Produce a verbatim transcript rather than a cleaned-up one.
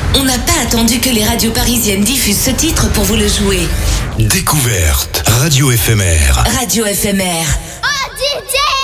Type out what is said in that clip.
On n'a pas attendu que les radios parisiennes diffusent ce titre pour vous le jouer. Découverte, radio éphémère. Radio éphémère. Oh, D J!